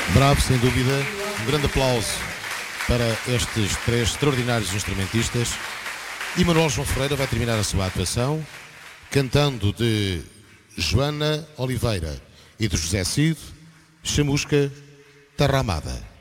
Bravo, sem dúvida. Um grande aplauso para estes três extraordinários instrumentistas. E Manuel João Ferreira vai terminar a sua atuação cantando de Joana Oliveira e de José Cid, Chamusca Tarramada.